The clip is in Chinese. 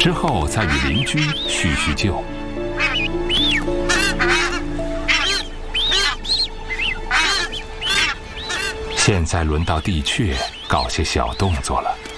之后再与邻居叙叙旧。现在轮到地雀搞些小动作了。